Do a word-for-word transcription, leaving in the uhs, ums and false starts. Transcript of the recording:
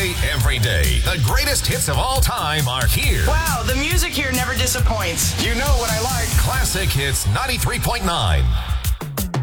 day, every day. The greatest hits of all time are here. Wow, the music here never disappoints. You know what I like. Classic Hits ninety-three point nine.